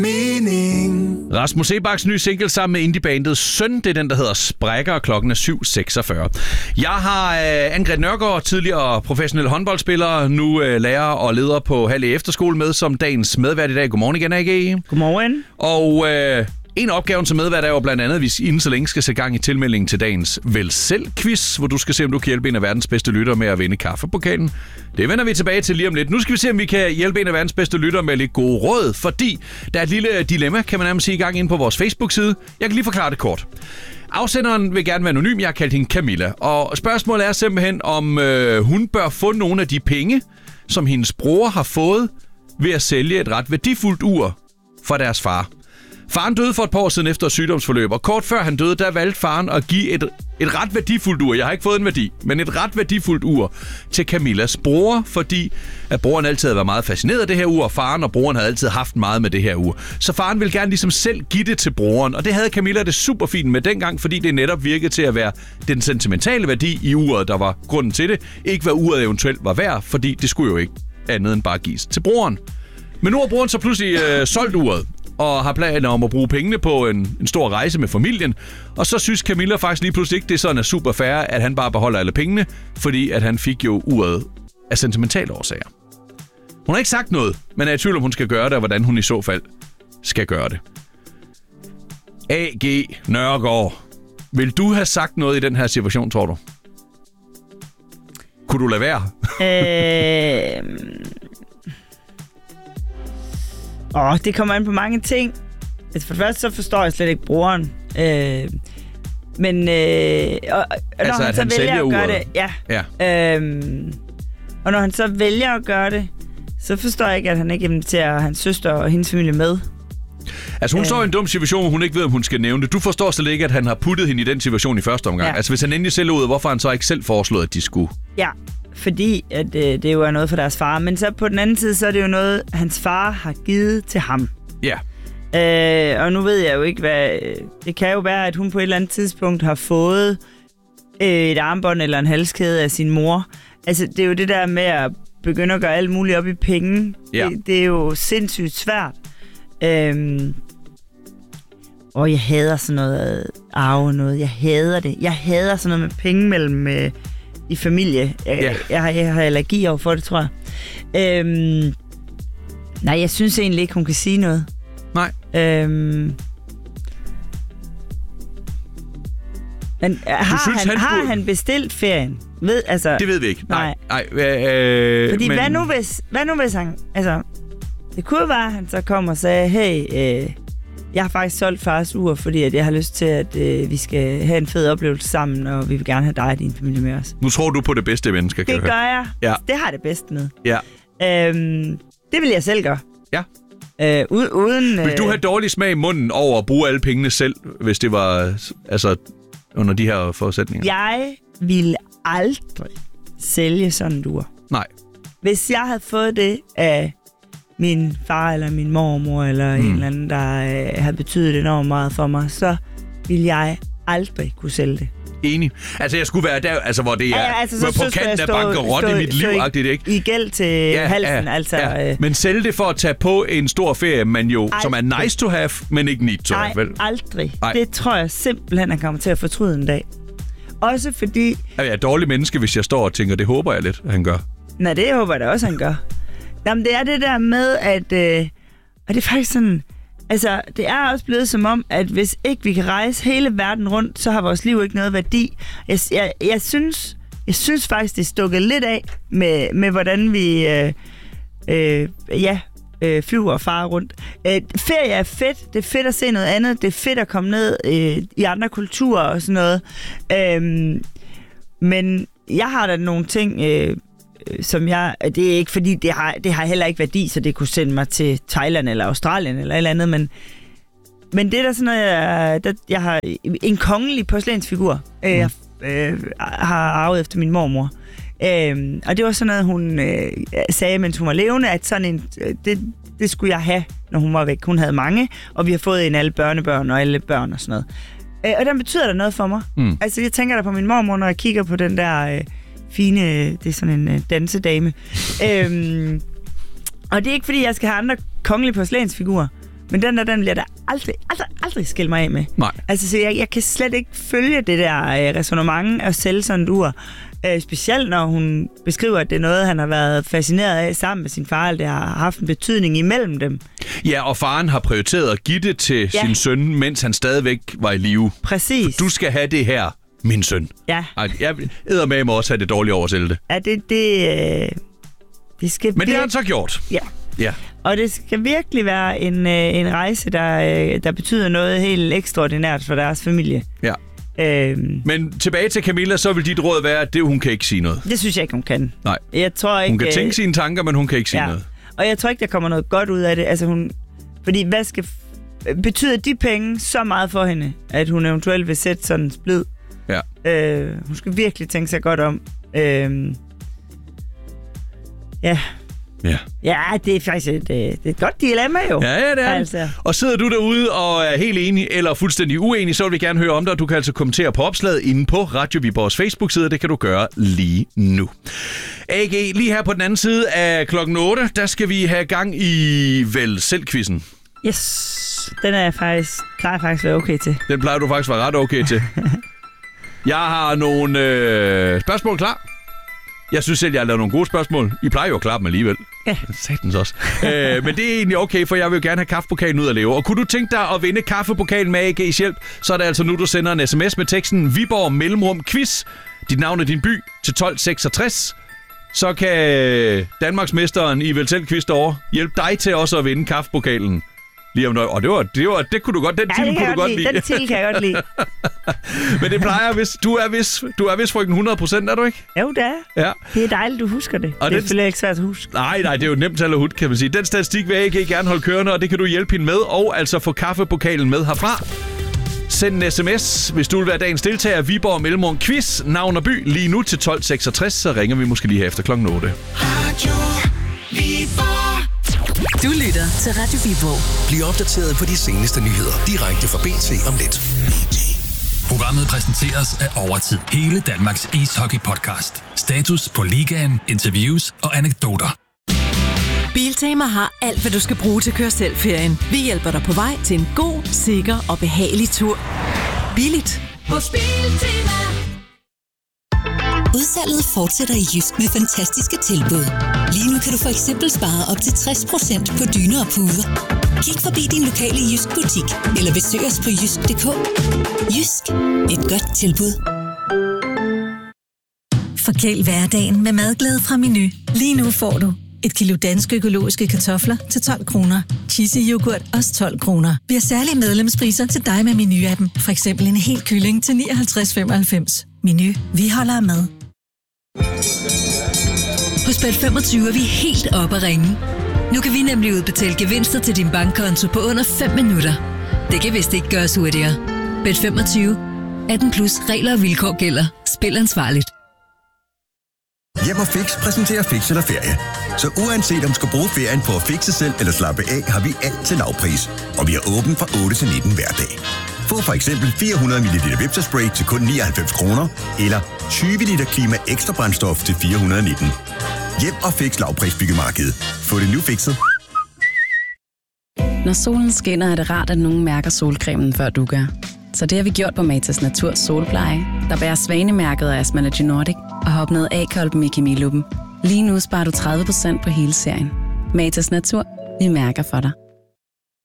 mening. Rasmus Sebaks nye single sammen med indiebandet Søn, det er den, der hedder Sprækker, og klokken er 7:46. Jeg har Anne-Grethe Nørgaard, tidligere professionel håndboldspiller, nu lærer og leder på Halle Efterskole med som dagens medvært i dag. Godmorgen igen, AG. Godmorgen. Og en af opgaven som medvært er jo blandt andet, at vi inden så længe skal sætte gang i tilmeldingen til dagens Vel Selv-quiz, hvor du skal se, om du kan hjælpe en af verdens bedste lyttere med at vinde kaffepokalen. Det vender vi tilbage til lige om lidt. Nu skal vi se, om vi kan hjælpe en af verdens bedste lyttere med lidt gode råd, fordi der er et lille dilemma, kan man nærmest sige, i gang inde på vores Facebook-side. Jeg kan lige forklare det kort. Afsenderen vil gerne være anonym. Jeg har kaldt hende Camilla. Og spørgsmålet er simpelthen, om hun bør få nogle af de penge, som hendes bror har fået ved at sælge et ret værdifuldt ur fra deres far. Faren døde for et par år siden efter et sygdomsforløb, og kort før han døde, der valgte faren at give et ret værdifuldt ur. Jeg har ikke fået en værdi, men et ret værdifuldt ur til Camillas bror, fordi at broren altid havde været meget fascineret af det her ur, og faren og broren havde altid haft meget med det her ur. Så faren ville gerne ligesom selv give det til broren, og det havde Camilla det super fint med dengang, fordi det netop virkede til at være den sentimentale værdi i uret, der var grunden til det. Ikke hvad uret eventuelt var værd, fordi det skulle jo ikke andet end bare gives til broren. Men nu har broren så pludselig solgt uret, og har planer om at bruge pengene på en stor rejse med familien. Og så synes Camilla faktisk lige pludselig ikke, det sådan er super fair, at han bare beholder alle pengene, fordi at han fik jo uret af sentimentale årsager. Hun har ikke sagt noget, men er i tvivl om, hun skal gøre det, og hvordan hun i så fald skal gøre det. A.G. Nørgaard, vil du have sagt noget i den her situation, tror du? Kunne du lade være? Det kommer an på mange ting. Altså for det første, så forstår jeg slet ikke broren. Men når altså, han så vælger at gøre det... Ja. Og når han så vælger at gøre det, så forstår jeg ikke, at han ikke inviterer hans søster og hendes familie med. Altså hun står i en dum situation, hvor hun ikke ved, om hun skal nævne det. Du forstår slet ikke, at han har puttet hende i den situation i første omgang. Ja. Altså hvis han endelig selv ud, hvorfor han så ikke selv foreslået, at de skulle? Ja. Fordi at det jo er noget for deres far. Men så på den anden side, så er det jo noget, hans far har givet til ham. Ja. Og nu ved jeg jo ikke, hvad... Det kan jo være, at hun på et eller andet tidspunkt har fået et armbånd eller en halskæde af sin mor. Altså, det er jo det der med at begynde at gøre alt muligt op i penge. Ja. Det er jo sindssygt svært. Og jeg hader sådan noget arve noget. Jeg hader det. Jeg hader sådan noget med penge mellem... i familie. Jeg har allergi over for det, tror jeg. Nej, jeg synes egentlig ikke, hun kan sige noget. Nej. Men har han bestilt ferien? Det ved vi ikke. Nej. Fordi men... hvad nu hvis han... Altså, det kunne være, at han så kom og sagde, hey, jeg har faktisk solgt fars ur, fordi at jeg har lyst til, at vi skal have en fed oplevelse sammen, og vi vil gerne have dig og din familie med os. Nu tror du på det bedste mennesker, kan det gør jeg. Ja. Det har jeg det bedst med. Ja. Det vil jeg selv gøre. Ja. Uden, vil du have dårlig smag i munden over at bruge alle pengene selv, hvis det var altså under de her forudsætninger? Jeg ville aldrig sælge sådan en ur. Nej. Hvis jeg havde fået det af min far eller min mormor eller en eller anden, der har betydet enormt meget for mig, så vil jeg aldrig kunne sælge det. Enig. Altså, jeg skulle være der, altså, hvor det er på kanten af bankerot i mit liv-agtigt, ikke? I gæld til halsen, altså. Ja. Men sælge det for at tage på en stor ferie, man jo, som er nice to have, men ikke need to have, vel? Aldrig. Det tror jeg simpelthen, han kommer til at fortryde en dag. Også fordi... Jeg er et dårligt menneske, hvis jeg står og tænker, det håber jeg lidt, at han gør. Nej, det håber jeg da også, han gør. Jamen, det er det der med, at... og det er faktisk sådan... Altså, det er også blevet som om, at hvis ikke vi kan rejse hele verden rundt, så har vores liv ikke noget værdi. Jeg synes faktisk, det er stukket lidt af med hvordan vi flyver og farer rundt. Ferie er fedt. Det er fedt at se noget andet. Det er fedt at komme ned i andre kulturer og sådan noget. Men jeg har da nogle ting... som jeg, det er ikke fordi, det har heller ikke værdi, så det kunne sende mig til Thailand eller Australien eller et eller andet, men det er der sådan noget, jeg har en kongelig porcelænsfigur, jeg har arvet efter min mormor. Og det var sådan noget, hun sagde, mens hun var levende, at sådan en, det skulle jeg have, når hun var væk. Hun havde mange, og vi har fået en alle børnebørn og alle børn og sådan noget. Og den betyder der noget for mig. Altså, jeg tænker da på min mormor, når jeg kigger på den der... fine, det er sådan en dansedame. Og det er ikke fordi, jeg skal have andre kongelige porcelænsfigurer. Men den bliver der aldrig skille mig af med. Nej. Altså, så jeg kan slet ikke følge det der ræsonnement at sælge sådan et ur. Specielt når hun beskriver, at det er noget, han har været fascineret af sammen med sin far, eller det har haft en betydning imellem dem. Ja, og faren har prioriteret at give det til sin søn, mens han stadigvæk var i live. Præcis. Du skal have det her, min søn. Ja. Jeg eddermame også have det dårligt over at sælge det. Ja, det skal Men det har han så gjort. Ja. Og det skal virkelig være en rejse, der betyder noget helt ekstraordinært for deres familie. Ja. Men tilbage til Camilla, så vil dit råd være, at hun kan ikke sige noget. Det synes jeg ikke, hun kan. Nej. Jeg tror ikke, hun kan tænke sine tanker, men hun kan ikke sige noget. Og jeg tror ikke, der kommer noget godt ud af det. Altså fordi betyder de penge så meget for hende, at hun eventuelt vil sætte sådan en splid? Ja. Hun skal virkelig tænke sig godt om. Ja. Ja, det er faktisk et godt dilemma jo. Ja, det er altså. Og sidder du derude og er helt enig eller fuldstændig uenig, så vil vi gerne høre om dig. Du kan altså kommentere på opslaget inde på Radio Viborgs Facebook-side. Det kan du gøre lige nu. AG, lige her på den anden side af klokken 8, der skal vi have gang i vel selv-quizzen. Yes, den plejer jeg faktisk være okay til. Den plejer du faktisk være ret okay til. Jeg har nogle spørgsmål klar. Jeg synes selv, jeg har lavet nogle gode spørgsmål. I plejer jo at klare dem alligevel. Ja. Satans også. Men det er egentlig okay, for jeg vil jo gerne have kaffepokalen ud at leve. Og kunne du tænke dig at vinde kaffepokalen med AG's hjælp, så er det altså nu, du sender en sms med teksten Viborg Mellemrum Quiz. Dit navn og din by til 1266. Så kan Danmarksmesteren i Vel Selv Quiz derovre hjælpe dig til også at vinde kaffepokalen. Lige om noget. Og det kunne du godt. Den titel kunne du godt lide. Den titel kan jeg godt lide. Men det plejer, hvis du er vist frøken 100%, er du ikke? Jo, det er. Ja. Det er dejligt, du husker det. Og det er selvfølgelig ikke svært at huske. Nej, det er jo nemt tal og hud, kan man sige. Den statistik vil AG gerne holde kørende, og det kan du hjælpe hende med, og altså få kaffepokalen med herfra. Send en sms, hvis du vil være dagens deltager. Viborg Mellemrum Quiz, navn og by, lige nu til 1266, så ringer vi måske lige her efter klokken 8. Radio Viborg. Du lytter til Radio Viborg. Bliv opdateret på de seneste nyheder direkte fra BT om lidt. Programmet præsenteres af Overtid. Hele Danmarks ishockey-podcast. Status på ligaen, interviews og anekdoter. Biltema har alt, hvad du skal bruge til at køre selv-ferien. Vi hjælper dig på vej til en god, sikker og behagelig tur. Billigt hos Biltema. Udsalget fortsætter i Jysk med fantastiske tilbud. Lige nu kan du for eksempel spare op til 60% på dyner og puder. Kig forbi din lokale Jysk butik, eller besøg os på jysk.dk. Jysk. Et godt tilbud. Forkæl hverdagen med madglæde fra Menu. Lige nu får du 1 kilo danske økologiske kartofler til 12 kroner. Cheesy yoghurt også 12 kroner. Vi har særlige medlemspriser til dig med Menu-appen. For eksempel en hel kylling til 59,95. Menu. Vi holder af mad. Hos Bet25 er vi helt oppe at ringe. Nu kan vi nemlig udbetale gevinster til din bankkonto på under 5 minutter. Det kan vist ikke gøres hurtigere. Bet25. 18 plus regler og vilkår gælder. Spil ansvarligt. Hjem og Fix præsenterer Fix eller Ferie. Så uanset om du skal bruge ferien på at fixe selv eller slappe af, har vi alt til lavpris. Og vi er åbent fra 8 til 19 hver dag. Få for eksempel 400 ml Vipserspray til kun 99 kroner, eller 20 liter Klima Ekstra brændstof til 419. Hjem og Fix lavprisbyggemarkedet. Få det nu fikset. Når solen skinner, er det rart, at nogen mærker solcremen, før du gør. Så det har vi gjort på Matas Natur Solpleje, der bærer svanemærket af Asmalogy Nordic og har opnået A-kolben i Kemiluppen. Lige nu sparer du 30% på hele serien. Matas Natur, vi mærker for dig.